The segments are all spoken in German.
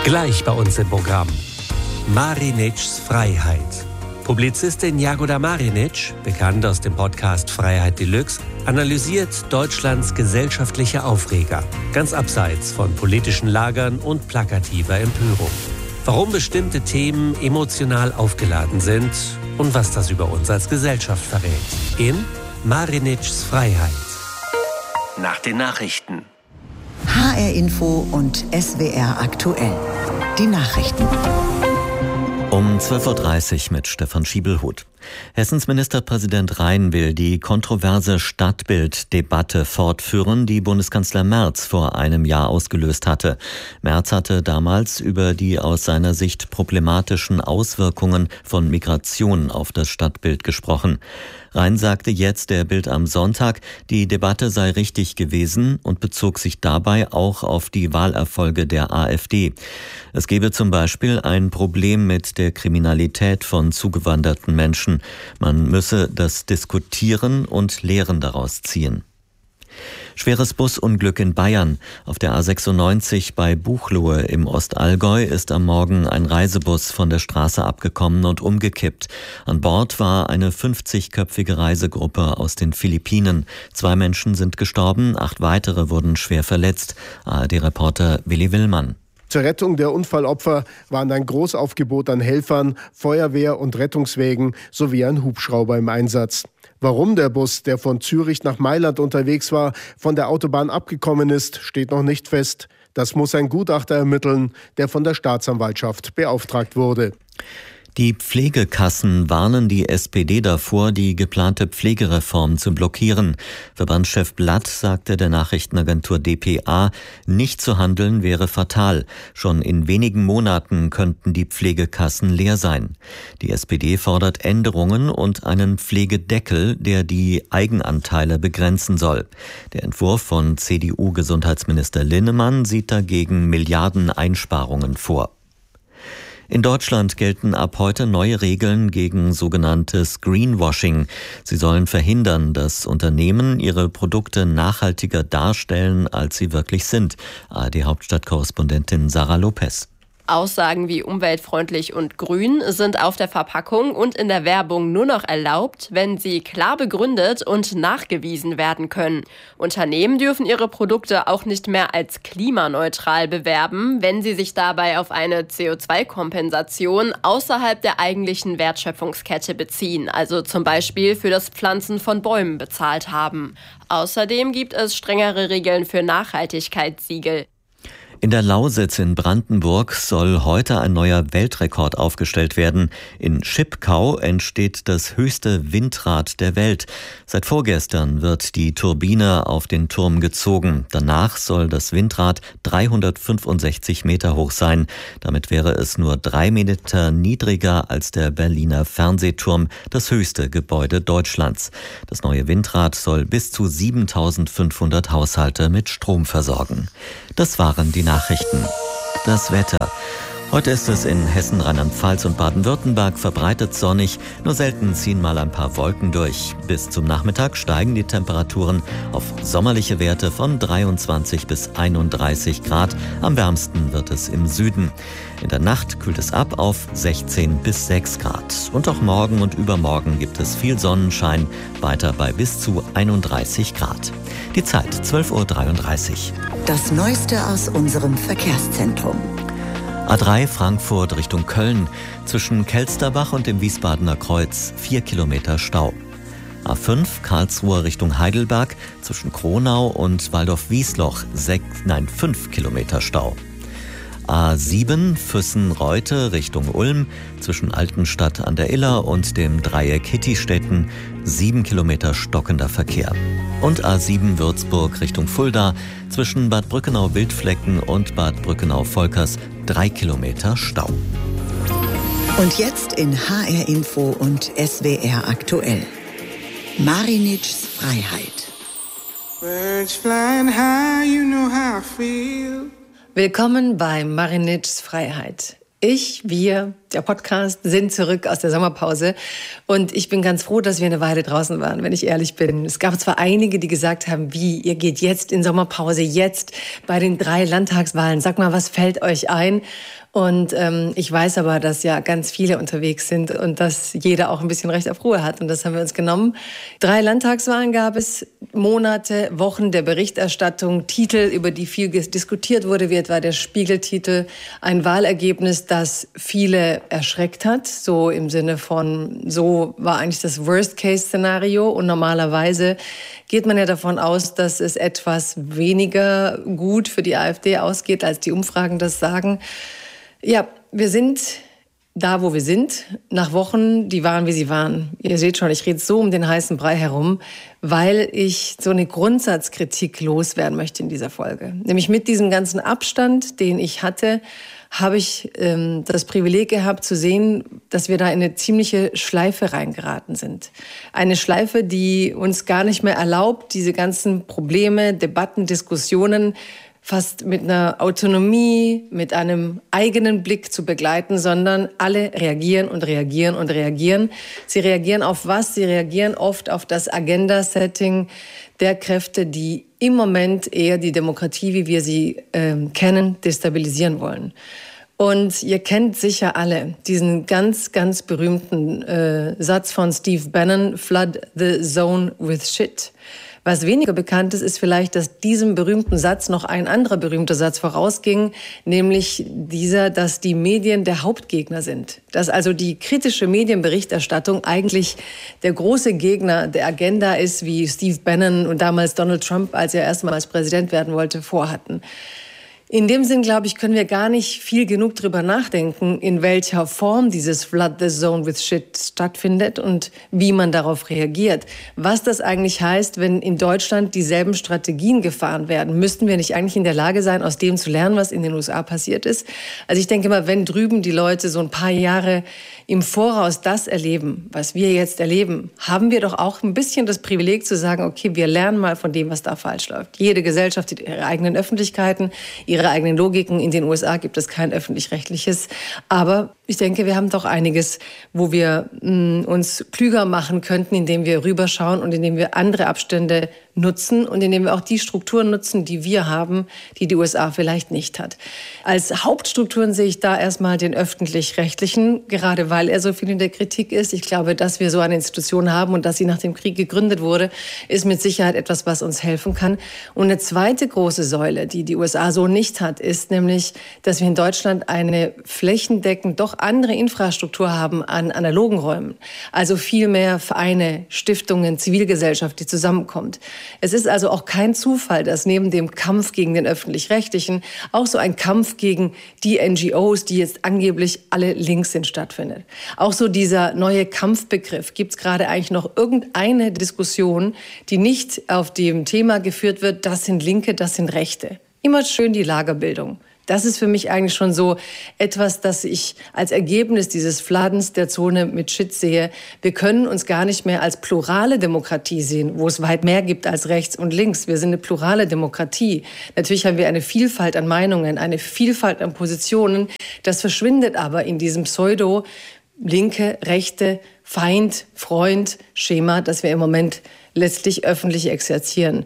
Gleich bei uns im Programm. Marinitschs Freiheit. Publizistin Jagoda Marinic, bekannt aus dem Podcast Freiheit Deluxe, analysiert Deutschlands gesellschaftliche Aufreger, ganz abseits von politischen Lagern und plakativer Empörung. Warum bestimmte Themen emotional aufgeladen sind und was das über uns als Gesellschaft verrät. In Marinitschs Freiheit. Nach den Nachrichten. HR Info und SWR aktuell. Die Nachrichten. Um 12.30 Uhr mit Stefan Schiebelhuth. Hessens Ministerpräsident Rhein will die kontroverse Stadtbild-Debatte fortführen, die Bundeskanzler Merz vor einem Jahr ausgelöst hatte. Merz hatte damals über die aus seiner Sicht problematischen Auswirkungen von Migration auf das Stadtbild gesprochen. Rhein sagte jetzt der Bild am Sonntag, die Debatte sei richtig gewesen und bezog sich dabei auch auf die Wahlerfolge der AfD. Es gebe zum Beispiel ein Problem mit der Kriminalität von zugewanderten Menschen. Man müsse das diskutieren und Lehren daraus ziehen. Schweres Busunglück in Bayern. Auf der A96 bei Buchloe im Ostallgäu ist am Morgen ein Reisebus von der Straße abgekommen und umgekippt. An Bord war eine 50-köpfige Reisegruppe aus den Philippinen. 2 Menschen sind gestorben, 8 weitere wurden schwer verletzt. ARD-Reporter Willi Willmann. Zur Rettung der Unfallopfer waren ein Großaufgebot an Helfern, Feuerwehr und Rettungswägen sowie ein Hubschrauber im Einsatz. Warum der Bus, der von Zürich nach Mailand unterwegs war, von der Autobahn abgekommen ist, steht noch nicht fest. Das muss ein Gutachter ermitteln, der von der Staatsanwaltschaft beauftragt wurde. Die Pflegekassen warnen die SPD davor, die geplante Pflegereform zu blockieren. Verbandschef Blatt sagte der Nachrichtenagentur dpa, nicht zu handeln wäre fatal. Schon in wenigen Monaten könnten die Pflegekassen leer sein. Die SPD fordert Änderungen und einen Pflegedeckel, der die Eigenanteile begrenzen soll. Der Entwurf von CDU-Gesundheitsminister Linnemann sieht dagegen Milliardeneinsparungen vor. In Deutschland gelten ab heute neue Regeln gegen sogenanntes Greenwashing. Sie sollen verhindern, dass Unternehmen ihre Produkte nachhaltiger darstellen, als sie wirklich sind. ARD-Hauptstadtkorrespondentin Sarah Lopez. Aussagen wie umweltfreundlich und grün sind auf der Verpackung und in der Werbung nur noch erlaubt, wenn sie klar begründet und nachgewiesen werden können. Unternehmen dürfen ihre Produkte auch nicht mehr als klimaneutral bewerben, wenn sie sich dabei auf eine CO2-Kompensation außerhalb der eigentlichen Wertschöpfungskette beziehen, also zum Beispiel für das Pflanzen von Bäumen bezahlt haben. Außerdem gibt es strengere Regeln für Nachhaltigkeitssiegel. In der Lausitz in Brandenburg soll heute ein neuer Weltrekord aufgestellt werden. In Schipkau entsteht das höchste Windrad der Welt. Seit vorgestern wird die Turbine auf den Turm gezogen. Danach soll das Windrad 365 Meter hoch sein. Damit wäre es nur 3 Meter niedriger als der Berliner Fernsehturm, das höchste Gebäude Deutschlands. Das neue Windrad soll bis zu 7.500 Haushalte mit Strom versorgen. Das waren die Nachrichten. Das Wetter. Heute ist es in Hessen, Rheinland-Pfalz und Baden-Württemberg verbreitet sonnig. Nur selten ziehen mal ein paar Wolken durch. Bis zum Nachmittag steigen die Temperaturen auf sommerliche Werte von 23 bis 31 Grad. Am wärmsten wird es im Süden. In der Nacht kühlt es ab auf 16 bis 6 Grad. Und auch morgen und übermorgen gibt es viel Sonnenschein, weiter bei bis zu 31 Grad. Die Zeit 12.33 Uhr. Das Neueste aus unserem Verkehrszentrum. A3 Frankfurt Richtung Köln, zwischen Kelsterbach und dem Wiesbadener Kreuz 4 Kilometer Stau. A5 Karlsruhe Richtung Heidelberg, zwischen Kronau und Waldorf-Wiesloch 5 Kilometer Stau. A7 Füssen-Reute Richtung Ulm, zwischen Altenstadt an der Iller und dem Dreieck Hittistetten 7 Kilometer stockender Verkehr. Und A7 Würzburg Richtung Fulda, zwischen Bad Brückenau-Wildflecken und Bad Brückenau-Volkers 3 Kilometer Stau. Und jetzt in HR Info und SWR aktuell. Marinitschs Freiheit. Birds flying high, you know how I feel. Willkommen bei Marinitschs Freiheit. Wir, der Podcast, sind zurück aus der Sommerpause. Und ich bin ganz froh, dass wir eine Weile draußen waren, wenn ich ehrlich bin. Es gab zwar einige, die gesagt haben, ihr geht jetzt in Sommerpause, jetzt bei den 3 Landtagswahlen. Sag mal, was fällt euch ein? Und ich weiß aber, dass ja ganz viele unterwegs sind und dass jeder auch ein bisschen Recht auf Ruhe hat. Und das haben wir uns genommen. 3 Landtagswahlen gab es, Monate, Wochen der Berichterstattung, Titel, über die viel diskutiert wurde, wie etwa der Spiegel-Titel. Ein Wahlergebnis, das viele erschreckt hat. So im Sinne von, so war eigentlich das Worst-Case-Szenario. Und normalerweise geht man ja davon aus, dass es etwas weniger gut für die AfD ausgeht, als die Umfragen das sagen. Ja, wir sind da, wo wir sind, nach Wochen, die waren, wie sie waren. Ihr seht schon, ich rede so um den heißen Brei herum, weil ich so eine Grundsatzkritik loswerden möchte in dieser Folge. Nämlich mit diesem ganzen Abstand, den ich hatte, habe ich das Privileg gehabt zu sehen, dass wir da in eine ziemliche Schleife reingeraten sind. Eine Schleife, die uns gar nicht mehr erlaubt, diese ganzen Probleme, Debatten, Diskussionen fast mit einer Autonomie, mit einem eigenen Blick zu begleiten, sondern alle reagieren und reagieren und reagieren. Sie reagieren auf was? Sie reagieren oft auf das Agenda-Setting der Kräfte, die im Moment eher die Demokratie, wie wir sie kennen, destabilisieren wollen. Und ihr kennt sicher alle diesen ganz, ganz berühmten Satz von Steve Bannon, "Flood the zone with shit." Was weniger bekannt ist, ist vielleicht, dass diesem berühmten Satz noch ein anderer berühmter Satz vorausging, nämlich dieser, dass die Medien der Hauptgegner sind. Dass also die kritische Medienberichterstattung eigentlich der große Gegner der Agenda ist, wie Steve Bannon und damals Donald Trump, als er erstmals Präsident werden wollte, vorhatten. In dem Sinn, glaube ich, können wir gar nicht viel genug drüber nachdenken, in welcher Form dieses Flood the Zone with Shit stattfindet und wie man darauf reagiert. Was das eigentlich heißt, wenn in Deutschland dieselben Strategien gefahren werden. Müssten wir nicht eigentlich in der Lage sein, aus dem zu lernen, was in den USA passiert ist? Also ich denke mal, wenn drüben die Leute so ein paar Jahre im Voraus das erleben, was wir jetzt erleben, haben wir doch auch ein bisschen das Privileg zu sagen, okay, wir lernen mal von dem, was da falsch läuft. Jede Gesellschaft hat ihre eigenen Öffentlichkeiten, ihre eigenen Logiken. In den USA gibt es kein öffentlich-rechtliches. Aber ich denke, wir haben doch einiges, wo wir uns klüger machen könnten, indem wir rüberschauen und indem wir andere Abstände nutzen und indem wir auch die Strukturen nutzen, die wir haben, die die USA vielleicht nicht hat. Als Hauptstrukturen sehe ich da erstmal den öffentlich-rechtlichen, gerade weil er so viel in der Kritik ist. Ich glaube, dass wir so eine Institution haben und dass sie nach dem Krieg gegründet wurde, ist mit Sicherheit etwas, was uns helfen kann. Und eine zweite große Säule, die die USA so nicht hat, ist nämlich, dass wir in Deutschland eine flächendeckend doch andere Infrastruktur haben an analogen Räumen. Also viel mehr Vereine, Stiftungen, Zivilgesellschaft, die zusammenkommt. Es ist also auch kein Zufall, dass neben dem Kampf gegen den Öffentlich-Rechtlichen auch so ein Kampf gegen die NGOs, die jetzt angeblich alle links sind, stattfindet. Auch so dieser neue Kampfbegriff. Gibt es gerade eigentlich noch irgendeine Diskussion, die nicht auf dem Thema geführt wird, das sind Linke, das sind Rechte? Immer schön die Lagerbildung. Das ist für mich eigentlich schon so etwas, das ich als Ergebnis dieses Fladens der Zone mit Shit sehe. Wir können uns gar nicht mehr als plurale Demokratie sehen, wo es weit mehr gibt als rechts und links. Wir sind eine plurale Demokratie. Natürlich haben wir eine Vielfalt an Meinungen, eine Vielfalt an Positionen. Das verschwindet aber in diesem Pseudo-linke, rechte, Feind, Freund, Schema, das wir im Moment letztlich öffentlich exerzieren.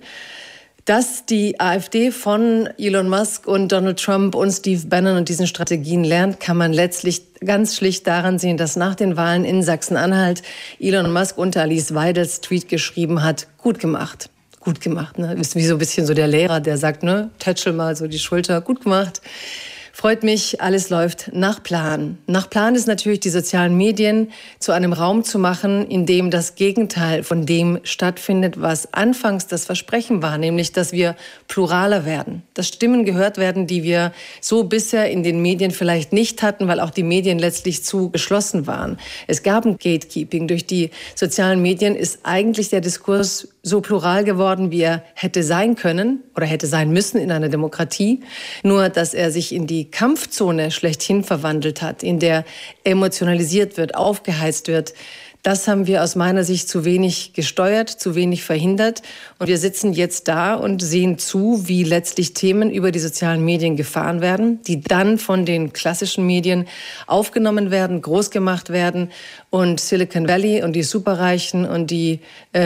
Dass die AfD von Elon Musk und Donald Trump und Steve Bannon und diesen Strategien lernt, kann man letztlich ganz schlicht daran sehen, dass nach den Wahlen in Sachsen-Anhalt Elon Musk unter Alice Weidels Tweet geschrieben hat, gut gemacht. Gut gemacht, ne? Ist wie so ein bisschen so der Lehrer, der sagt, ne, tätschel mal so die Schulter, gut gemacht. Freut mich, alles läuft nach Plan. Nach Plan ist natürlich, die sozialen Medien zu einem Raum zu machen, in dem das Gegenteil von dem stattfindet, was anfangs das Versprechen war, nämlich, dass wir pluraler werden, dass Stimmen gehört werden, die wir so bisher in den Medien vielleicht nicht hatten, weil auch die Medien letztlich zu geschlossen waren. Es gab ein Gatekeeping. Durch die sozialen Medien ist eigentlich der Diskurs so plural geworden, wie er hätte sein können oder hätte sein müssen in einer Demokratie. Nur, dass er sich in die Kampfzone schlechthin verwandelt hat, in der emotionalisiert wird, aufgeheizt wird. Das haben wir aus meiner Sicht zu wenig gesteuert, zu wenig verhindert. Und wir sitzen jetzt da und sehen zu, wie letztlich Themen über die sozialen Medien gefahren werden, die dann von den klassischen Medien aufgenommen werden, groß gemacht werden. Und Silicon Valley und die Superreichen und die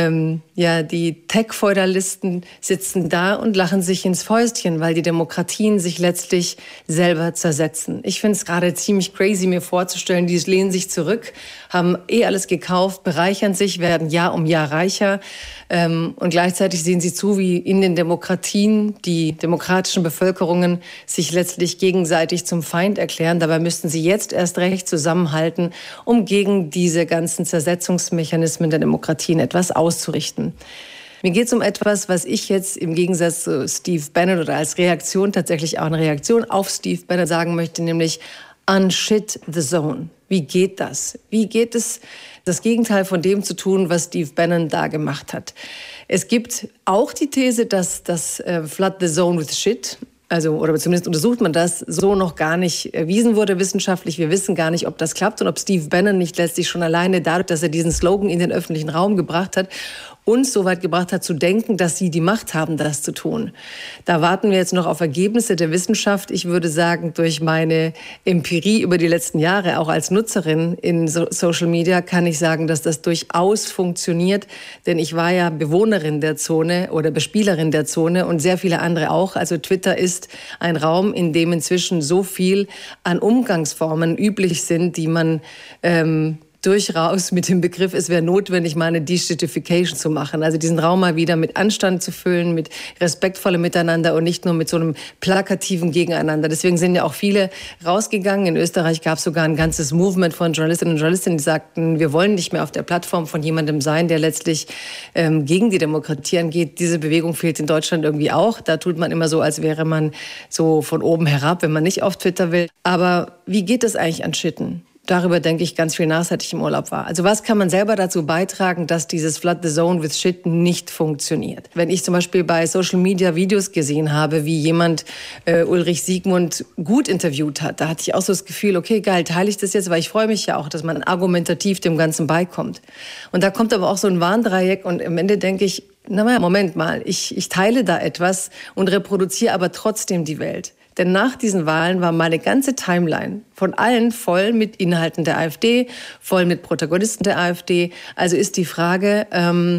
Tech-Feudalisten sitzen da und lachen sich ins Fäustchen, weil die Demokratien sich letztlich selber zersetzen. Ich finde es gerade ziemlich crazy, mir vorzustellen, die lehnen sich zurück, haben alles gekauft, bereichern sich, werden Jahr um Jahr reicher. Und gleichzeitig sehen sie zu, wie in den Demokratien die demokratischen Bevölkerungen sich letztlich gegenseitig zum Feind erklären. Dabei müssten sie jetzt erst recht zusammenhalten, um gegen diese ganzen Zersetzungsmechanismen der Demokratien etwas auszurichten. Mir geht es um etwas, was ich jetzt im Gegensatz zu Steve Bannon oder als Reaktion, tatsächlich auch eine Reaktion auf Steve Bannon sagen möchte, nämlich unshit the zone. Wie geht das? Wie geht es, das Gegenteil von dem zu tun, was Steve Bannon da gemacht hat? Es gibt auch die These, dass das Flood the Zone with Shit, oder zumindest untersucht man das, so noch gar nicht erwiesen wurde wissenschaftlich. Wir wissen gar nicht, ob das klappt und ob Steve Bannon nicht letztlich schon alleine dadurch, dass er diesen Slogan in den öffentlichen Raum gebracht hat, uns so weit gebracht hat zu denken, dass sie die Macht haben, das zu tun. Da warten wir jetzt noch auf Ergebnisse der Wissenschaft. Ich würde sagen, durch meine Empirie über die letzten Jahre, auch als Nutzerin in Social Media, kann ich sagen, dass das durchaus funktioniert. Denn ich war ja Bewohnerin der Zone oder Bespielerin der Zone und sehr viele andere auch. Also Twitter ist ein Raum, in dem inzwischen so viel an Umgangsformen üblich sind, die man durchaus mit dem Begriff, es wäre notwendig, mal eine Deshitification zu machen. Also diesen Raum mal wieder mit Anstand zu füllen, mit respektvollem Miteinander und nicht nur mit so einem plakativen Gegeneinander. Deswegen sind ja auch viele rausgegangen. In Österreich gab es sogar ein ganzes Movement von Journalistinnen und Journalisten, die sagten, wir wollen nicht mehr auf der Plattform von jemandem sein, der letztlich gegen die Demokratie angeht. Diese Bewegung fehlt in Deutschland irgendwie auch. Da tut man immer so, als wäre man so von oben herab, wenn man nicht auf Twitter will. Aber wie geht das eigentlich an Shitten? Darüber denke ich ganz viel nach, seit ich im Urlaub war. Also was kann man selber dazu beitragen, dass dieses Flood the Zone with Shit nicht funktioniert? Wenn ich zum Beispiel bei Social Media Videos gesehen habe, wie jemand Ulrich Siegmund gut interviewt hat, da hatte ich auch so das Gefühl, okay, geil, teile ich das jetzt, weil ich freue mich ja auch, dass man argumentativ dem Ganzen beikommt. Und da kommt aber auch so ein Warndreieck und am Ende denke ich, Moment mal, ich teile da etwas und reproduziere aber trotzdem die Welt. Denn nach diesen Wahlen war meine ganze Timeline von allen voll mit Inhalten der AfD, voll mit Protagonisten der AfD. Also ist die Frage,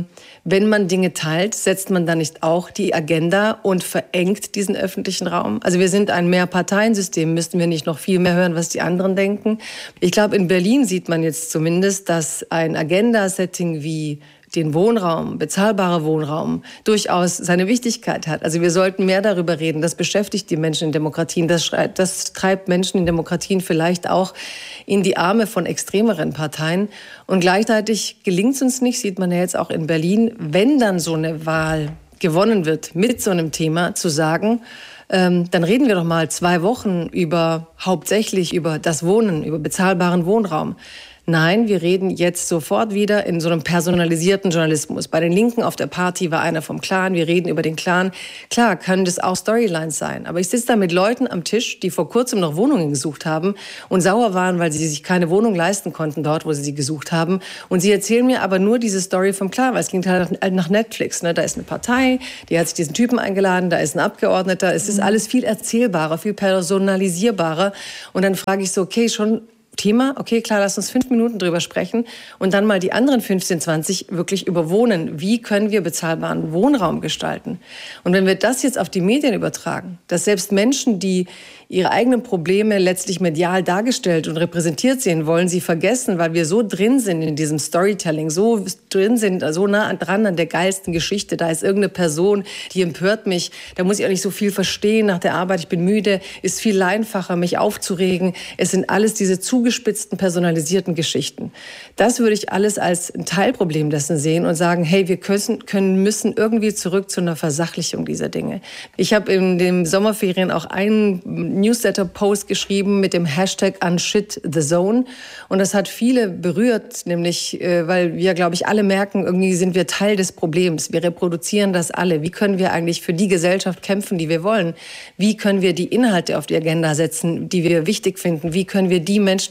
wenn man Dinge teilt, setzt man dann nicht auch die Agenda und verengt diesen öffentlichen Raum? Also wir sind ein Mehrparteiensystem, müssten wir nicht noch viel mehr hören, was die anderen denken? Ich glaube, in Berlin sieht man jetzt zumindest, dass ein Agenda-Setting wie den Wohnraum, bezahlbarer Wohnraum, durchaus seine Wichtigkeit hat. Also wir sollten mehr darüber reden. Das beschäftigt die Menschen in Demokratien. Das treibt Menschen in Demokratien vielleicht auch in die Arme von extremeren Parteien. Und gleichzeitig gelingt es uns nicht, sieht man ja jetzt auch in Berlin, wenn dann so eine Wahl gewonnen wird mit so einem Thema, zu sagen, dann reden wir doch mal 2 Wochen hauptsächlich über das Wohnen, über bezahlbaren Wohnraum. Nein, wir reden jetzt sofort wieder in so einem personalisierten Journalismus. Bei den Linken auf der Party war einer vom Clan, wir reden über den Clan. Klar, können das auch Storylines sein. Aber ich sitze da mit Leuten am Tisch, die vor kurzem noch Wohnungen gesucht haben und sauer waren, weil sie sich keine Wohnung leisten konnten dort, wo sie sie gesucht haben. Und sie erzählen mir aber nur diese Story vom Clan, weil es klingt halt nach Netflix. Ne? Da ist eine Partei, die hat sich diesen Typen eingeladen, da ist ein Abgeordneter. Es ist alles viel erzählbarer, viel personalisierbarer. Und dann frage ich so, okay, schon Thema, okay, klar, lass uns 5 Minuten drüber sprechen und dann mal die anderen 15, 20 wirklich über Wohnen. Wie können wir bezahlbaren Wohnraum gestalten? Und wenn wir das jetzt auf die Medien übertragen, dass selbst Menschen, die ihre eigenen Probleme letztlich medial dargestellt und repräsentiert sehen wollen, sie vergessen, weil wir so drin sind in diesem Storytelling, so drin sind, so nah dran an der geilsten Geschichte. Da ist irgendeine Person, die empört mich. Da muss ich auch nicht so viel verstehen nach der Arbeit. Ich bin müde. Ist viel einfacher, mich aufzuregen. Es sind alles diese zugespitzten, personalisierten Geschichten. Das würde ich alles als ein Teilproblem dessen sehen und sagen, hey, wir müssen irgendwie zurück zu einer Versachlichung dieser Dinge. Ich habe in den Sommerferien auch einen Newsletter-Post geschrieben mit dem Hashtag #UnshitTheZone. Und das hat viele berührt, nämlich, weil wir, glaube ich, alle merken, irgendwie sind wir Teil des Problems. Wir reproduzieren das alle. Wie können wir eigentlich für die Gesellschaft kämpfen, die wir wollen? Wie können wir die Inhalte auf die Agenda setzen, die wir wichtig finden? Wie können wir die Menschen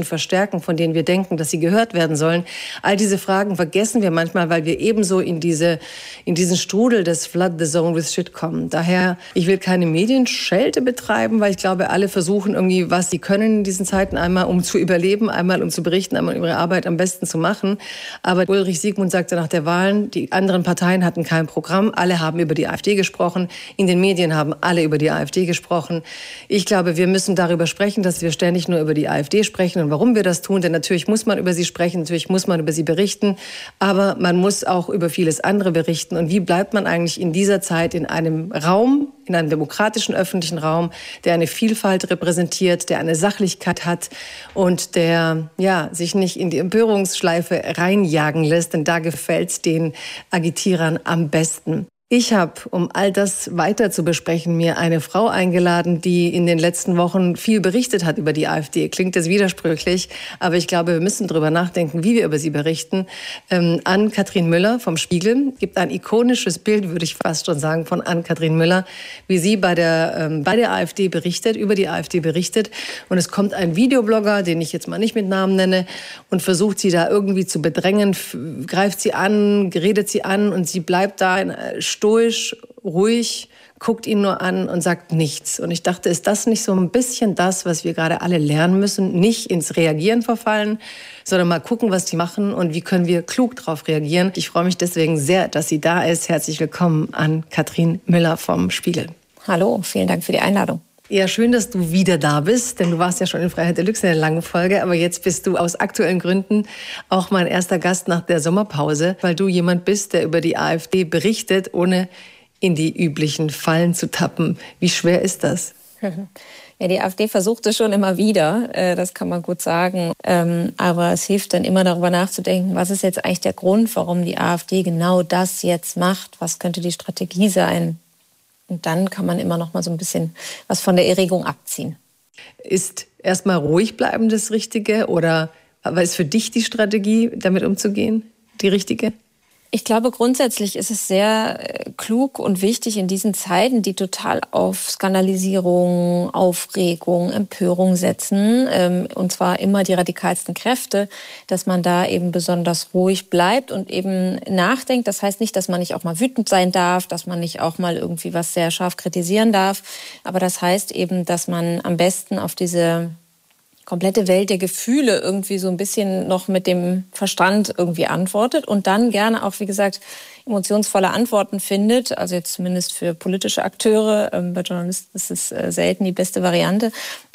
verstärken, von denen wir denken, dass sie gehört werden sollen? All diese Fragen vergessen wir manchmal, weil wir ebenso in diesen Strudel des Flood the Zone with Shit kommen. Daher, ich will keine Medienschelte betreiben, weil ich glaube, alle versuchen irgendwie, was sie können in diesen Zeiten, einmal um zu überleben, einmal um zu berichten, einmal um ihre Arbeit am besten zu machen. Aber Ulrich Siegmund sagte nach der Wahlen, die anderen Parteien hatten kein Programm, alle haben über die AfD gesprochen, in den Medien haben alle über die AfD gesprochen. Ich glaube, wir müssen darüber sprechen, dass wir ständig nur über die AfD sprechen und warum wir das tun, denn natürlich muss man über sie sprechen, natürlich muss man über sie berichten, aber man muss auch über vieles andere berichten. Und wie bleibt man eigentlich in dieser Zeit in einem Raum, in einem demokratischen öffentlichen Raum, der eine Vielfalt repräsentiert, der eine Sachlichkeit hat und der sich nicht in die Empörungsschleife reinjagen lässt, denn da gefällt's den Agitierern am besten. Ich habe, um all das weiter zu besprechen, mir eine Frau eingeladen, die in den letzten Wochen viel berichtet hat über die AfD. Klingt jetzt widersprüchlich, aber ich glaube, wir müssen darüber nachdenken, wie wir über sie berichten. Ann-Kathrin Müller vom Spiegel gibt ein ikonisches Bild, würde ich fast schon sagen, von Ann-Kathrin Müller, wie sie bei der AfD berichtet, über die AfD berichtet. Und es kommt ein Videoblogger, den ich jetzt mal nicht mit Namen nenne, und versucht sie da irgendwie zu bedrängen, greift sie an, redet sie an und sie bleibt da stoisch, ruhig, guckt ihn nur an und sagt nichts. Und ich dachte, ist das nicht so ein bisschen das, was wir gerade alle lernen müssen? Nicht ins Reagieren verfallen, sondern mal gucken, was die machen und wie können wir klug darauf reagieren. Ich freue mich deswegen sehr, dass sie da ist. Herzlich willkommen an Kathrin Müller vom Spiegel. Hallo, vielen Dank für die Einladung. Ja, schön, dass du wieder da bist, denn du warst ja schon in Freiheit Deluxe in der langen Folge, aber jetzt bist du aus aktuellen Gründen auch mein erster Gast nach der Sommerpause, weil du jemand bist, der über die AfD berichtet, ohne in die üblichen Fallen zu tappen. Wie schwer ist das? Ja, die AfD versucht es schon immer wieder, das kann man gut sagen. Aber es hilft dann immer darüber nachzudenken, was ist jetzt eigentlich der Grund, warum die AfD genau das jetzt macht? Was könnte die Strategie sein? Und dann kann man immer noch mal so ein bisschen was von der Erregung abziehen. Ist erstmal ruhig bleiben das Richtige? Oder aber ist für dich die Strategie, damit umzugehen, die richtige? Ich glaube, grundsätzlich ist es sehr klug und wichtig in diesen Zeiten, die total auf Skandalisierung, Aufregung, Empörung setzen, und zwar immer die radikalsten Kräfte, dass man da eben besonders ruhig bleibt und eben nachdenkt. Das heißt nicht, dass man nicht auch mal wütend sein darf, dass man nicht auch mal irgendwie was sehr scharf kritisieren darf. Aber das heißt eben, dass man am besten auf diese komplette Welt der Gefühle irgendwie so ein bisschen noch mit dem Verstand irgendwie antwortet und dann gerne auch, wie gesagt, emotionsvolle Antworten findet. Also jetzt zumindest für politische Akteure. Bei Journalisten ist es selten die beste Variante.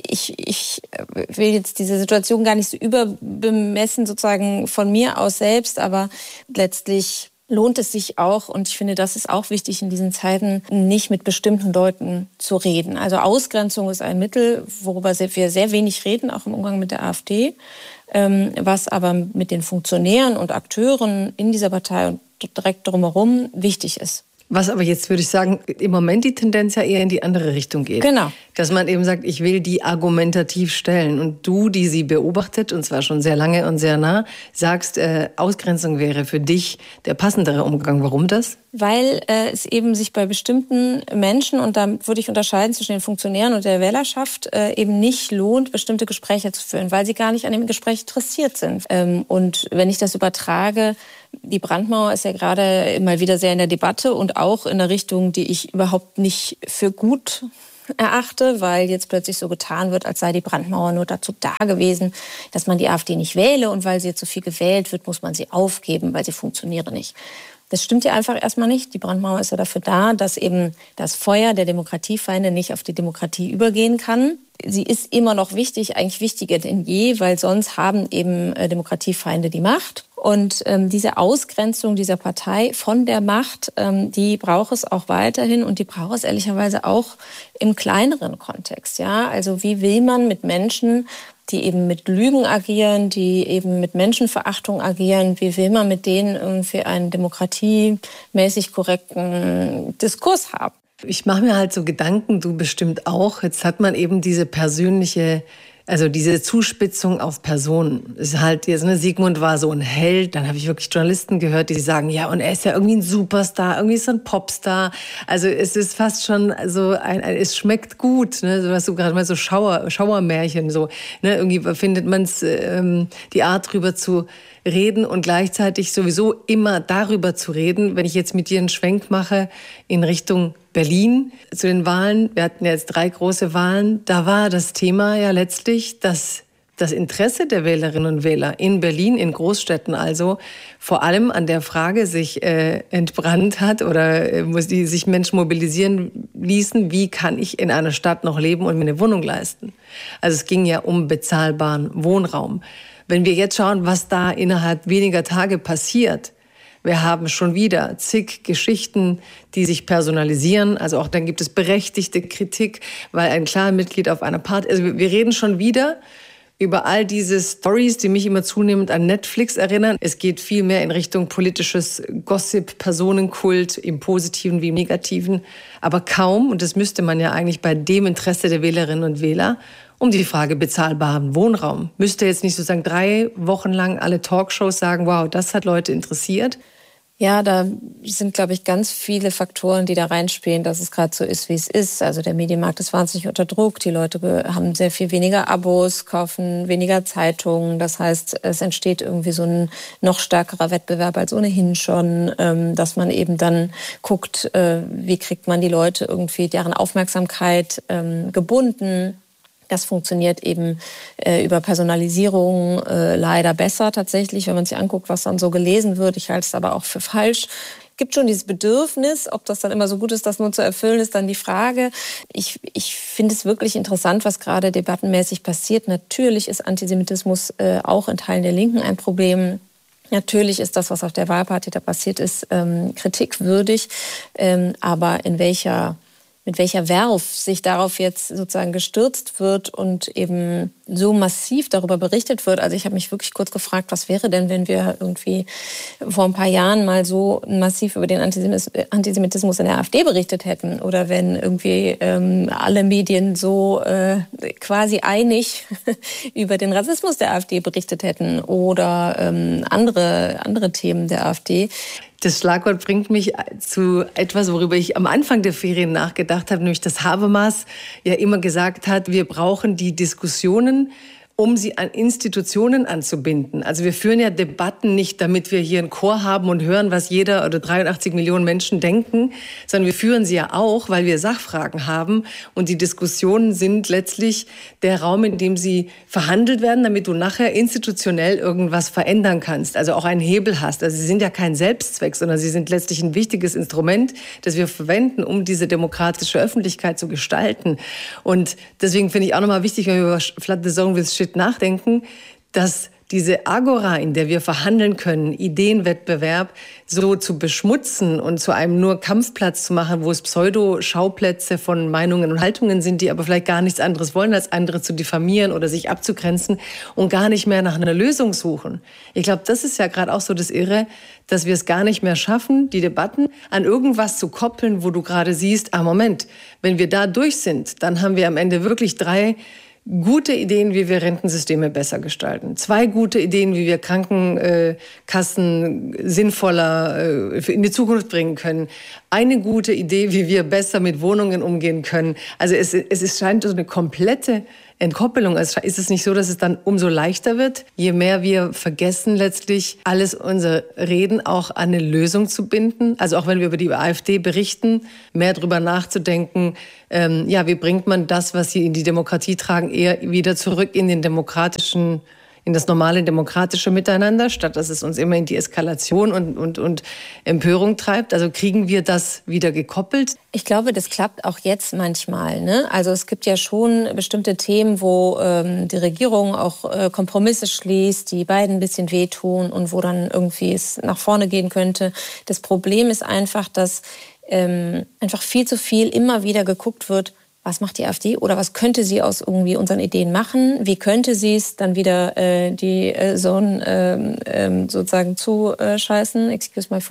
Ich will jetzt diese Situation gar nicht so überbemessen, sozusagen von mir aus selbst, aber letztlich lohnt es sich auch, und ich finde, das ist auch wichtig in diesen Zeiten, nicht mit bestimmten Leuten zu reden. Also Ausgrenzung ist ein Mittel, worüber wir sehr wenig reden, auch im Umgang mit der AfD, was aber mit den Funktionären und Akteuren in dieser Partei und direkt drumherum wichtig ist. Was aber jetzt, würde ich sagen, im Moment die Tendenz ja eher in die andere Richtung geht. Genau. Dass man eben sagt, ich will die argumentativ stellen. Und du, die sie beobachtet, und zwar schon sehr lange und sehr nah, sagst, Ausgrenzung wäre für dich der passendere Umgang. Warum das? Weil es eben sich bei bestimmten Menschen, und da würde ich unterscheiden zwischen den Funktionären und der Wählerschaft, eben nicht lohnt, bestimmte Gespräche zu führen, weil sie gar nicht an dem Gespräch interessiert sind. Und wenn ich das übertrage, die Brandmauer ist ja gerade mal wieder sehr in der Debatte und auch in einer Richtung, die ich überhaupt nicht für gut erachte, weil jetzt plötzlich so getan wird, als sei die Brandmauer nur dazu da gewesen, dass man die AfD nicht wähle, und weil sie jetzt so viel gewählt wird, muss man sie aufgeben, weil sie funktioniere nicht. Das stimmt ja einfach erstmal nicht. Die Brandmauer ist ja dafür da, dass eben das Feuer der Demokratiefeinde nicht auf die Demokratie übergehen kann. Sie ist immer noch wichtig, eigentlich wichtiger denn je, weil sonst haben eben Demokratiefeinde die Macht. Und diese Ausgrenzung dieser Partei von der Macht, die braucht es auch weiterhin, und die braucht es ehrlicherweise auch im kleineren Kontext. Ja? Also wie will man mit Menschen, die eben mit Lügen agieren, die eben mit Menschenverachtung agieren, wie will man mit denen irgendwie einen demokratiemäßig korrekten Diskurs haben? Ich mache mir halt so Gedanken, du bestimmt auch. Jetzt hat man eben diese persönliche Also diese Zuspitzung auf Personen ist halt jetzt, ne, Sigmund war so ein Held. Dann habe ich wirklich Journalisten gehört, die sagen, ja, und er ist ja irgendwie ein Superstar, irgendwie ist er ein Popstar. Also es ist fast schon so es schmeckt gut, ne, so was du gerade mal so Schauermärchen so, ne, irgendwie findet man es die Art drüber zu reden und gleichzeitig sowieso immer darüber zu reden, wenn ich jetzt mit dir einen Schwenk mache in Richtung Berlin zu den Wahlen. Wir hatten ja jetzt 3 große Wahlen. Da war das Thema ja letztlich, dass das Interesse der Wählerinnen und Wähler in Berlin, in Großstädten also, vor allem an der Frage sich entbrannt hat oder die sich Menschen mobilisieren ließen, wie kann ich in einer Stadt noch leben und mir eine Wohnung leisten. Also es ging ja um bezahlbaren Wohnraum. Wenn wir jetzt schauen, was da innerhalb weniger Tage passiert, wir haben schon wieder zig Geschichten, die sich personalisieren. Also auch dann gibt es berechtigte Kritik, weil ein Clan-Mitglied auf einer Party... Also wir reden schon wieder über all diese Stories, die mich immer zunehmend an Netflix erinnern. Es geht viel mehr in Richtung politisches Gossip, Personenkult, im Positiven wie im Negativen. Aber kaum, und das müsste man ja eigentlich bei dem Interesse der Wählerinnen und Wähler, um die Frage bezahlbaren Wohnraum. Müsste jetzt nicht sozusagen 3 Wochen lang alle Talkshows sagen, wow, das hat Leute interessiert. Ja, da sind, glaube ich, ganz viele Faktoren, die da reinspielen, dass es gerade so ist, wie es ist. Also der Medienmarkt ist wahnsinnig unter Druck. Die Leute haben sehr viel weniger Abos, kaufen weniger Zeitungen. Das heißt, es entsteht irgendwie so ein noch stärkerer Wettbewerb als ohnehin schon, dass man eben dann guckt, wie kriegt man die Leute irgendwie, deren Aufmerksamkeit gebunden. Das funktioniert eben über Personalisierung leider besser tatsächlich, wenn man sich anguckt, was dann so gelesen wird. Ich halte es aber auch für falsch. Es gibt schon dieses Bedürfnis, ob das dann immer so gut ist, das nur zu erfüllen, ist dann die Frage. Ich finde es wirklich interessant, was gerade debattenmäßig passiert. Natürlich ist Antisemitismus auch in Teilen der Linken ein Problem. Natürlich ist das, was auf der Wahlparty da passiert ist, kritikwürdig. Aber mit welcher Werf sich darauf jetzt sozusagen gestürzt wird und eben so massiv darüber berichtet wird. Also ich habe mich wirklich kurz gefragt, was wäre denn, wenn wir irgendwie vor ein paar Jahren mal so massiv über den Antisemitismus in der AfD berichtet hätten oder wenn irgendwie alle Medien so quasi einig über den Rassismus der AfD berichtet hätten oder andere Themen der AfD. Das Schlagwort bringt mich zu etwas, worüber ich am Anfang der Ferien nachgedacht habe, nämlich dass Habermas ja immer gesagt hat, wir brauchen die Diskussionen, um sie an Institutionen anzubinden. Also wir führen ja Debatten nicht, damit wir hier einen Chor haben und hören, was jeder oder 83 Millionen Menschen denken, sondern wir führen sie ja auch, weil wir Sachfragen haben. Und die Diskussionen sind letztlich der Raum, in dem sie verhandelt werden, damit du nachher institutionell irgendwas verändern kannst, also auch einen Hebel hast. Also sie sind ja kein Selbstzweck, sondern sie sind letztlich ein wichtiges Instrument, das wir verwenden, um diese demokratische Öffentlichkeit zu gestalten. Und deswegen finde ich auch nochmal wichtig, wenn wir über Flood the Zone with Shit nachdenken, dass diese Agora, in der wir verhandeln können, Ideenwettbewerb, so zu beschmutzen und zu einem nur Kampfplatz zu machen, wo es Pseudo-Schauplätze von Meinungen und Haltungen sind, die aber vielleicht gar nichts anderes wollen, als andere zu diffamieren oder sich abzugrenzen und gar nicht mehr nach einer Lösung suchen. Ich glaube, das ist ja gerade auch so das Irre, dass wir es gar nicht mehr schaffen, die Debatten an irgendwas zu koppeln, wo du gerade siehst, Moment, wenn wir da durch sind, dann haben wir am Ende wirklich 3 gute Ideen, wie wir Rentensysteme besser gestalten. 2 gute Ideen, wie wir Krankenkassen sinnvoller in die Zukunft bringen können. Eine gute Idee, wie wir besser mit Wohnungen umgehen können. Also es scheint so eine komplette Entkoppelung. Also ist es nicht so, dass es dann umso leichter wird, je mehr wir vergessen, letztlich alles unser Reden auch an eine Lösung zu binden? Also auch wenn wir über die AfD berichten, mehr drüber nachzudenken, wie bringt man das, was sie in die Demokratie tragen, eher wieder zurück in den demokratischen, in das normale demokratische Miteinander, statt dass es uns immer in die Eskalation und Empörung treibt. Also kriegen wir das wieder gekoppelt? Ich glaube, das klappt auch jetzt manchmal, ne? Also es gibt ja schon bestimmte Themen, wo die Regierung auch Kompromisse schließt, die beiden ein bisschen wehtun und wo dann irgendwie es nach vorne gehen könnte. Das Problem ist einfach, dass einfach viel zu viel immer wieder geguckt wird, was macht die AfD oder was könnte sie aus irgendwie unseren Ideen machen? Wie könnte sie es dann wieder die Zone sozusagen zuscheißen? Excuse my French.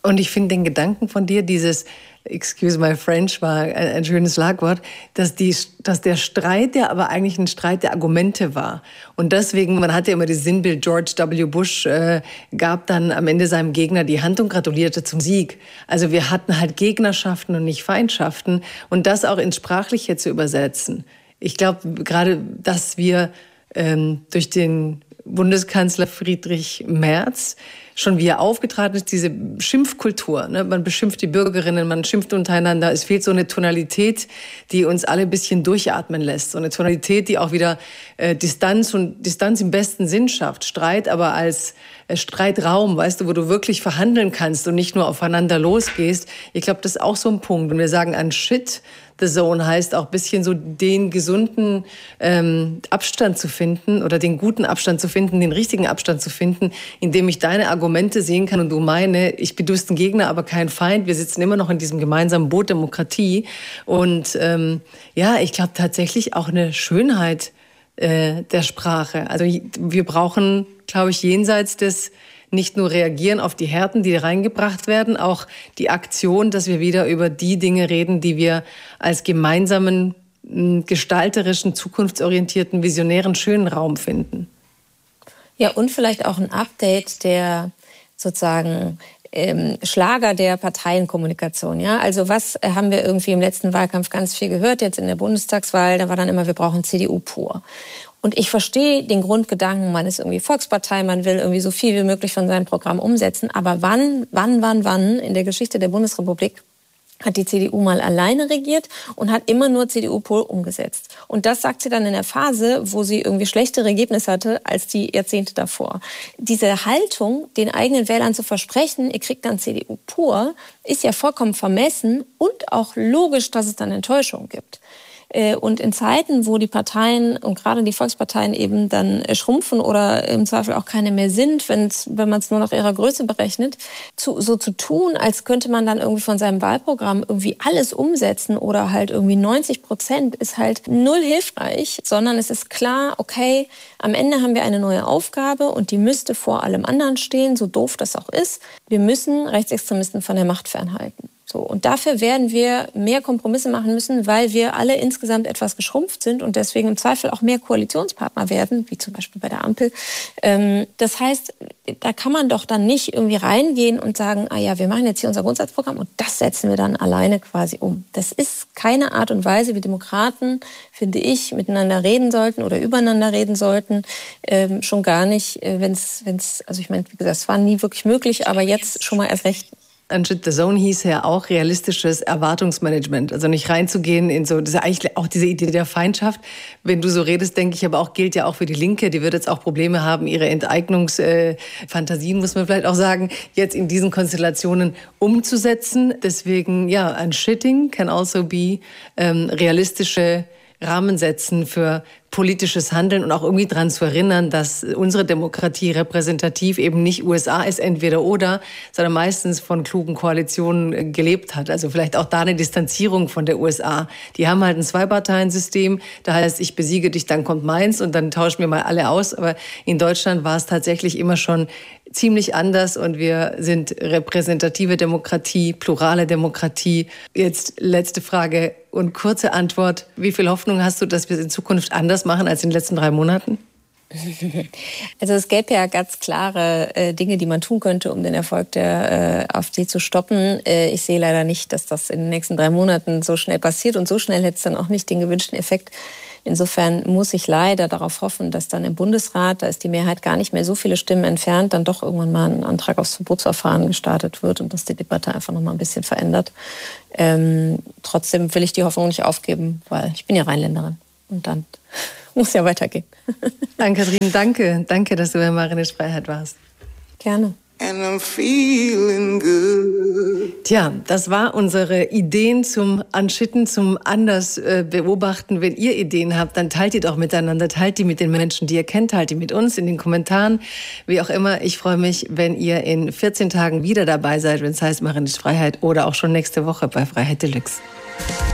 Und ich finde den Gedanken von dir, dieses excuse my French war ein schönes Schlagwort, dass der Streit ja aber eigentlich ein Streit der Argumente war. Und deswegen, man hatte immer das Sinnbild, George W. Bush gab dann am Ende seinem Gegner die Hand und gratulierte zum Sieg. Also wir hatten halt Gegnerschaften und nicht Feindschaften. Und das auch ins Sprachliche zu übersetzen. Ich glaube gerade, dass wir durch den Bundeskanzler Friedrich Merz schon wie er aufgetreten ist, diese Schimpfkultur. Ne? Man beschimpft die Bürgerinnen, man schimpft untereinander. Es fehlt so eine Tonalität, die uns alle ein bisschen durchatmen lässt. So eine Tonalität, die auch wieder Distanz im besten Sinn schafft. Streit aber als Streitraum, weißt du, wo du wirklich verhandeln kannst und nicht nur aufeinander losgehst. Ich glaube, das ist auch so ein Punkt. Und wir sagen an Shit the Zone heißt auch ein bisschen so den gesunden Abstand zu finden oder den guten Abstand zu finden, den richtigen Abstand zu finden, indem ich deine Argumente sehen kann und du meine, du bist ein Gegner, aber kein Feind. Wir sitzen immer noch in diesem gemeinsamen Boot Demokratie. Und ich glaube tatsächlich auch eine Schönheit der Sprache. Also wir brauchen, glaube ich, jenseits des nicht nur reagieren auf die Härten, die reingebracht werden, auch die Aktion, dass wir wieder über die Dinge reden, die wir als gemeinsamen, gestalterischen, zukunftsorientierten, visionären, schönen Raum finden. Ja, und vielleicht auch ein Update der sozusagen Schlager der Parteienkommunikation. Ja? Also was haben wir irgendwie im letzten Wahlkampf ganz viel gehört, jetzt in der Bundestagswahl, da war dann immer, wir brauchen CDU pur. Und ich verstehe den Grundgedanken, man ist irgendwie Volkspartei, man will irgendwie so viel wie möglich von seinem Programm umsetzen. Aber wann in der Geschichte der Bundesrepublik hat die CDU mal alleine regiert und hat immer nur CDU pur umgesetzt. Und das sagt sie dann in der Phase, wo sie irgendwie schlechtere Ergebnisse hatte als die Jahrzehnte davor. Diese Haltung, den eigenen Wählern zu versprechen, ihr kriegt dann CDU pur, ist ja vollkommen vermessen und auch logisch, dass es dann Enttäuschung gibt. Und in Zeiten, wo die Parteien und gerade die Volksparteien eben dann schrumpfen oder im Zweifel auch keine mehr sind, wenn man es nur nach ihrer Größe berechnet, so zu tun, als könnte man dann irgendwie von seinem Wahlprogramm irgendwie alles umsetzen oder halt irgendwie 90%, ist halt null hilfreich, sondern es ist klar, okay, am Ende haben wir eine neue Aufgabe und die müsste vor allem anderen stehen, so doof das auch ist. Wir müssen Rechtsextremisten von der Macht fernhalten. So, und dafür werden wir mehr Kompromisse machen müssen, weil wir alle insgesamt etwas geschrumpft sind und deswegen im Zweifel auch mehr Koalitionspartner werden, wie zum Beispiel bei der Ampel. Das heißt, da kann man doch dann nicht irgendwie reingehen und sagen, wir machen jetzt hier unser Grundsatzprogramm und das setzen wir dann alleine quasi um. Das ist keine Art und Weise, wie Demokraten, finde ich, miteinander reden sollten oder übereinander reden sollten. Schon gar nicht, wenn's, also ich meine, wie gesagt, es war nie wirklich möglich, aber jetzt schon mal erst recht. Unshit the Zone hieß ja auch realistisches Erwartungsmanagement. Also nicht reinzugehen in so, das ist eigentlich auch diese Idee der Feindschaft. Wenn du so redest, denke ich aber auch, gilt ja auch für die Linke. Die wird jetzt auch Probleme haben, ihre Enteignungsfantasien, muss man vielleicht auch sagen, jetzt in diesen Konstellationen umzusetzen. Deswegen, Unshitting can also be realistische Rahmen setzen für politisches Handeln und auch irgendwie daran zu erinnern, dass unsere Demokratie repräsentativ eben nicht USA ist, entweder oder, sondern meistens von klugen Koalitionen gelebt hat. Also vielleicht auch da eine Distanzierung von der USA. Die haben halt ein Zwei-Parteien-System, da heißt, ich besiege dich, dann kommt meins und dann tauschen wir mal alle aus. Aber in Deutschland war es tatsächlich immer schon ziemlich anders und wir sind repräsentative Demokratie, plurale Demokratie. Jetzt letzte Frage und kurze Antwort. Wie viel Hoffnung hast du, dass wir es in Zukunft anders machen als in den letzten 3 Monaten? Also es gäbe ja ganz klare Dinge, die man tun könnte, um den Erfolg der AfD zu stoppen. Ich sehe leider nicht, dass das in den nächsten 3 Monaten so schnell passiert und so schnell hätte es dann auch nicht den gewünschten Effekt. Insofern muss ich leider darauf hoffen, dass dann im Bundesrat, da ist die Mehrheit gar nicht mehr so viele Stimmen entfernt, dann doch irgendwann mal ein Antrag aufs Verbotsverfahren gestartet wird und dass die Debatte einfach noch mal ein bisschen verändert. Trotzdem will ich die Hoffnung nicht aufgeben, weil ich bin ja Rheinländerin und dann muss ja weitergehen. Ann-Kathrin, danke. Danke, dass du bei Marinitsch Freiheit warst. Gerne. And I'm feeling good. Tja, das war unsere Ideen zum Unshitten, zum anders beobachten. Wenn ihr Ideen habt, dann teilt die doch miteinander, teilt die mit den Menschen, die ihr kennt, teilt die mit uns in den Kommentaren. Wie auch immer, ich freue mich, wenn ihr in 14 Tagen wieder dabei seid, wenn es heißt Marinitsch Freiheit oder auch schon nächste Woche bei Freiheit Deluxe.